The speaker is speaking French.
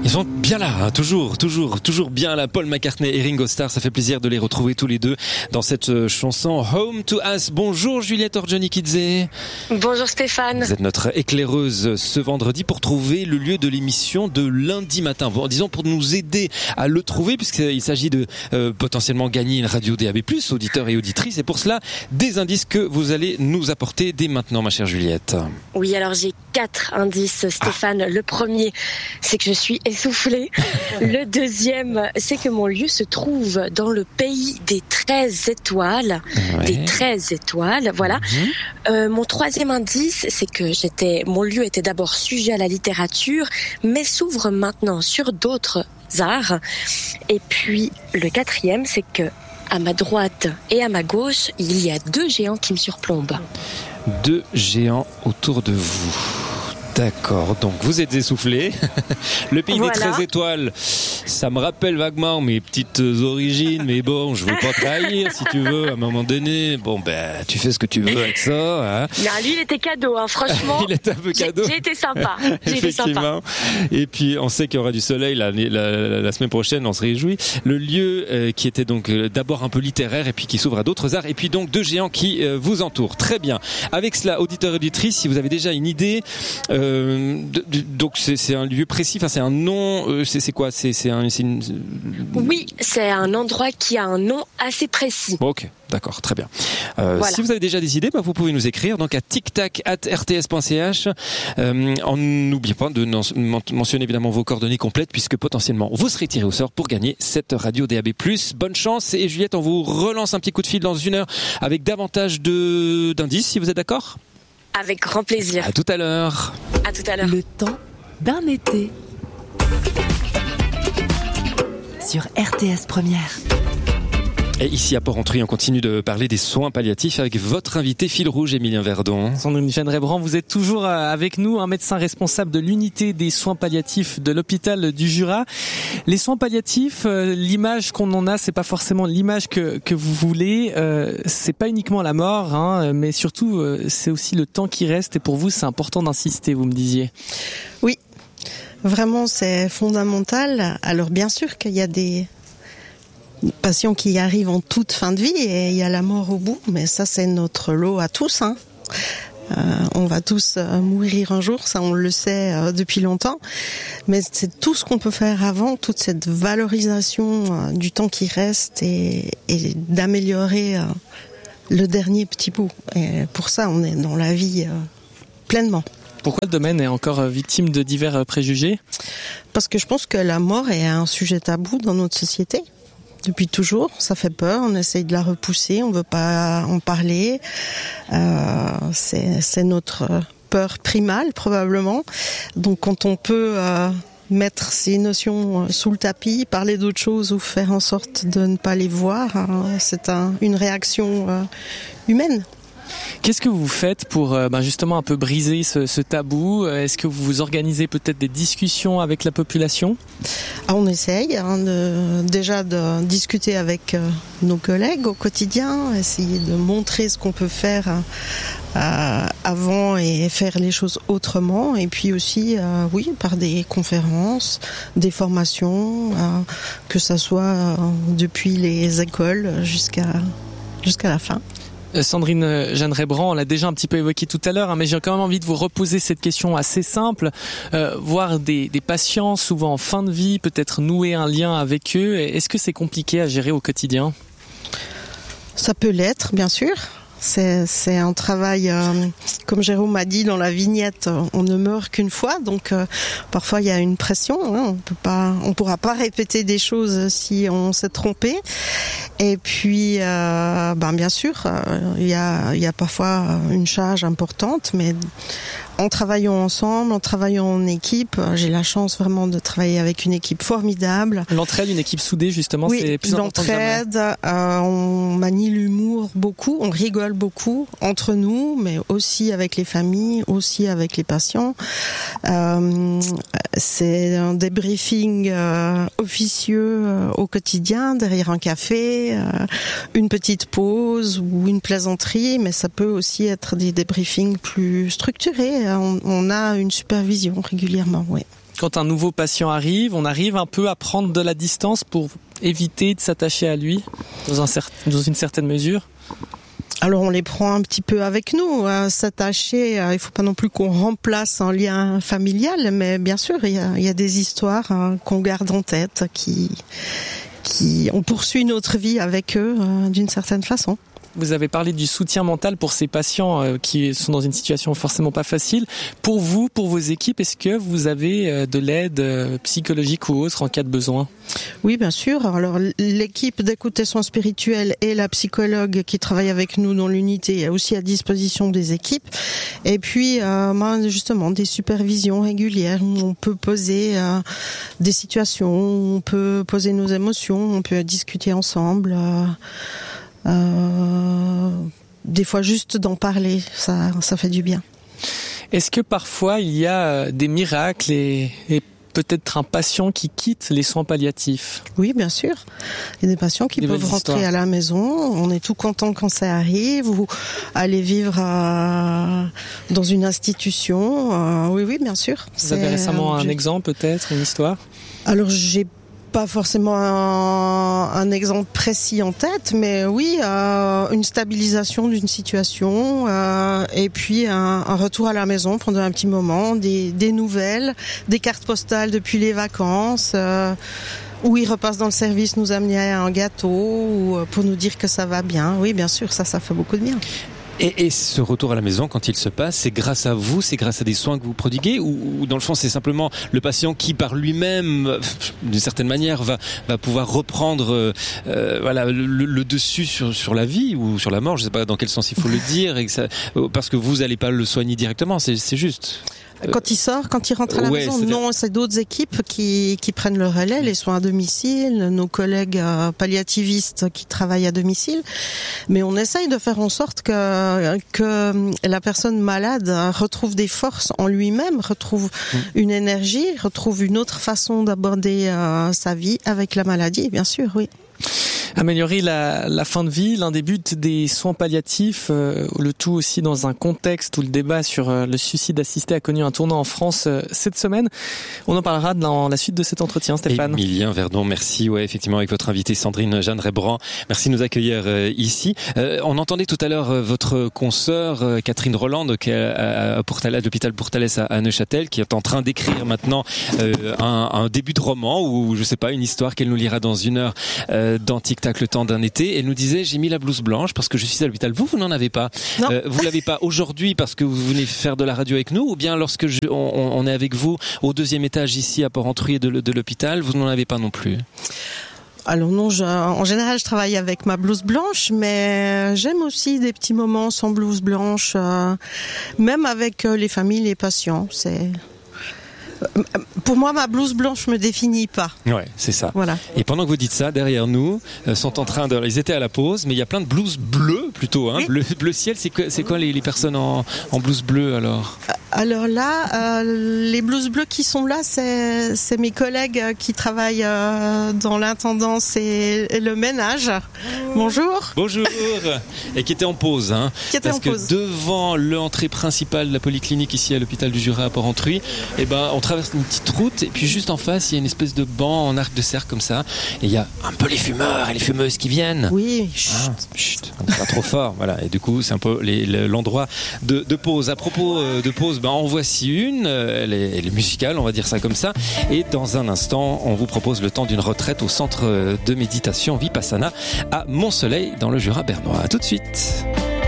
Ils sont bien là, hein, toujours bien là. Paul McCartney et Ringo Starr, ça fait plaisir de les retrouver tous les deux dans cette chanson Home to Us. Bonjour Juliette Orjonikidze. Bonjour Stéphane. Vous êtes notre éclaireuse ce vendredi pour trouver le lieu de l'émission de lundi matin. Bon, disons pour nous aider à le trouver, puisqu'il s'agit de potentiellement gagner une radio DAB+, auditeurs et auditrices. Et pour cela, des indices que vous allez nous apporter dès maintenant, ma chère Juliette. Oui, alors j'ai 4 indices, Stéphane. Le premier, c'est que je suis essoufflée. Le deuxième, c'est que mon lieu se trouve dans le pays des 13 étoiles. Ouais. Des 13 étoiles, voilà. Mon troisième indice, c'est que mon lieu était d'abord sujet à la littérature, mais s'ouvre maintenant sur d'autres arts. Et puis, le quatrième, c'est que à ma droite et à ma gauche, il y a 2 géants qui me surplombent. 2 géants autour de vous. D'accord, donc vous êtes essoufflé. Le pays des 13 étoiles, ça me rappelle vaguement mes petites origines, mais bon, je veux pas trahir, si tu veux, à un moment donné. Bon, ben, tu fais ce que tu veux avec ça. Hein. Non, lui, il était cadeau, hein, franchement. Il était un peu cadeau. J'ai été sympa. Effectivement. Et puis, on sait qu'il y aura du soleil la semaine prochaine, on se réjouit. Le lieu qui était donc d'abord un peu littéraire et puis qui s'ouvre à d'autres arts. Et puis donc 2 géants qui vous entourent. Très bien. Avec cela, auditeurs et auditrices, si vous avez déjà une idée... donc c'est un lieu précis, enfin c'est un nom, c'est quoi, Oui, c'est un endroit qui a un nom assez précis. Ok, d'accord, très bien. Voilà. Si vous avez déjà des idées, vous pouvez nous écrire donc à tictac@rts.ch. En n'oubliez pas de mentionner évidemment vos coordonnées complètes puisque potentiellement vous serez tiré au sort pour gagner cette radio DAB+. Bonne chance et Juliette, on vous relance un petit coup de fil dans 1 heure avec davantage d'indices si vous êtes d'accord. Avec grand plaisir. À tout à l'heure. À tout à l'heure. Le temps d'un été. Sur RTS Première. Et ici à Porrentruy, on continue de parler des soins palliatifs avec votre invité fil rouge, Émilien Verdon. Sandrine Jeanne-Rébran, vous êtes toujours avec nous, un médecin responsable de l'unité des soins palliatifs de l'hôpital du Jura. Les soins palliatifs, l'image qu'on en a, c'est pas forcément l'image que vous voulez. C'est pas uniquement la mort, hein, mais surtout c'est aussi le temps qui reste. Et pour vous, c'est important d'insister, vous me disiez. Oui, vraiment, c'est fondamental. Alors bien sûr qu'il y a des patients qui arrivent en toute fin de vie et il y a la mort au bout, mais ça c'est notre lot à tous. Hein. On va tous mourir un jour, ça on le sait depuis longtemps, mais c'est tout ce qu'on peut faire avant, toute cette valorisation du temps qui reste et d'améliorer le dernier petit bout. Et pour ça on est dans la vie pleinement. Pourquoi le domaine est encore victime de divers préjugés ? Parce que je pense que la mort est un sujet tabou dans notre société. Depuis toujours, ça fait peur, on essaye de la repousser, on veut pas en parler. C'est notre peur primale probablement. Donc quand on peut mettre ces notions sous le tapis, parler d'autres choses ou faire en sorte de ne pas les voir, c'est une réaction humaine. Qu'est-ce que vous faites pour justement un peu briser ce tabou ? Est-ce que vous organisez peut-être des discussions avec la population ? On essaye déjà de discuter avec nos collègues au quotidien, essayer de montrer ce qu'on peut faire avant et faire les choses autrement. Et puis aussi, par des conférences, des formations, que ça soit depuis les écoles jusqu'à la fin. Sandrine Jeanne-Rébran, on l'a déjà un petit peu évoqué tout à l'heure, mais j'ai quand même envie de vous reposer cette question assez simple. Voir des patients souvent en fin de vie, peut-être nouer un lien avec eux, est-ce que c'est compliqué à gérer au quotidien ? Ça peut l'être, bien sûr. C'est un travail, comme Jérôme a dit dans la vignette, on ne meurt qu'une fois, donc parfois il y a une pression, hein, on pourra pas répéter des choses si on s'est trompé. Et puis, bien sûr, il y a parfois une charge importante, mais en travaillant ensemble, en travaillant en équipe, j'ai la chance vraiment de travailler avec une équipe formidable. L'entraide, une équipe soudée justement, oui, c'est plus important que jamais. L'entraide, on manie l'humour beaucoup, on rigole beaucoup entre nous, mais aussi avec les familles, aussi avec les patients. C'est un débriefing officieux au quotidien, derrière un café, une petite pause ou une plaisanterie, mais ça peut aussi être des débriefings plus structurés. On a une supervision régulièrement, oui. Quand un nouveau patient arrive, on arrive un peu à prendre de la distance pour éviter de s'attacher à lui dans une certaine mesure. Alors on les prend un petit peu avec nous, s'attacher, il faut pas non plus qu'on remplace un lien familial, mais bien sûr il y a des histoires qu'on garde en tête, on poursuit notre vie avec eux d'une certaine façon. Vous avez parlé du soutien mental pour ces patients qui sont dans une situation forcément pas facile. Pour vous, pour vos équipes, est-ce que vous avez de l'aide psychologique ou autre en cas de besoin ? Oui, bien sûr. Alors, l'équipe d'écoute et soins spirituels et la psychologue qui travaille avec nous dans l'unité est aussi à disposition des équipes. Et puis, justement, des supervisions régulières où on peut poser des situations, où on peut poser nos émotions, on peut discuter ensemble. Des fois juste d'en parler, ça fait du bien. Est-ce que parfois il y a des miracles et peut-être un patient qui quitte les soins palliatifs ? Oui, bien sûr. Il y a des patients qui peuvent rentrer à la maison. On est tout content quand ça arrive, ou aller vivre dans une institution. Oui, bien sûr. Vous avez récemment un exemple, peut-être, une histoire ? Alors, j'ai pas forcément un exemple précis en tête, mais oui, une stabilisation d'une situation, et puis un retour à la maison pendant un petit moment, des nouvelles, des cartes postales depuis les vacances, où ils repassent dans le service nous amener un gâteau, ou pour nous dire que ça va bien. Oui, bien sûr, ça fait beaucoup de bien. Et ce retour à la maison, quand il se passe, c'est grâce à vous, c'est grâce à des soins que vous prodiguez, ou dans le fond c'est simplement le patient qui par lui-même, d'une certaine manière, va pouvoir reprendre le dessus sur la vie ou sur la mort, je sais pas dans quel sens il faut le dire, parce que vous n'allez pas le soigner directement, c'est juste. Quand il sort, quand il rentre à la maison, non, c'est d'autres équipes qui prennent le relais, les soins à domicile, nos collègues palliativistes qui travaillent à domicile. Mais on essaye de faire en sorte que la personne malade retrouve des forces en lui-même, retrouve une énergie, retrouve une autre façon d'aborder sa vie avec la maladie, bien sûr, oui. Améliorer la fin de vie, l'un des buts des soins palliatifs, le tout aussi dans un contexte où le débat sur le suicide assisté a connu un tournant en France cette semaine. On en parlera dans la suite de cet entretien, Stéphane. Emilien Verdon, merci. Ouais, effectivement, avec votre invitée Sandrine Jeanne Rebrand. Merci de nous accueillir ici. On entendait tout à l'heure votre consoeur Catherine Rolland, qui est à l'hôpital Pourtalès à Neuchâtel, qui est en train d'écrire maintenant un début de roman, ou je sais pas, une histoire qu'elle nous lira dans 1 heure dans TikTok le temps d'un été. Elle nous disait, j'ai mis la blouse blanche parce que je suis à l'hôpital. Vous n'en avez pas. Vous l'avez pas aujourd'hui parce que vous venez faire de la radio avec nous, ou bien lorsque on est avec vous au 2e étage ici à Port-Entruy de l'hôpital, vous n'en avez pas non plus? Alors non, en général, je travaille avec ma blouse blanche, mais j'aime aussi des petits moments sans blouse blanche, même avec les familles, les patients. Pour moi, ma blouse blanche me définit pas. Ouais, c'est ça. Voilà. Et pendant que vous dites ça, derrière nous, sont en train ils étaient à la pause, mais il y a plein de blouses bleues plutôt, hein. Oui. Bleu ciel, c'est quoi les personnes en blouse bleue alors? Alors là, les blouses bleues qui sont là, c'est mes collègues qui travaillent dans l'intendance et le ménage. Bonjour. Bonjour. Et qui étaient en pause, hein. Parce que devant l'entrée principale de la polyclinique ici à l'hôpital du Jura à Port-Entruy, on traverse une petite route et puis juste en face, il y a une espèce de banc en arc de cercle comme ça, et il y a un peu les fumeurs et les fumeuses qui viennent. Oui. Chut, on n'est pas trop fort. Voilà. Et du coup, c'est un peu l'endroit de pause. À propos de pause, en voici une. Elle est musicale, on va dire ça comme ça. Et dans un instant, on vous propose le temps d'une retraite au centre de méditation Vipassana à Mont-Soleil dans le Jura bernois. À tout de suite.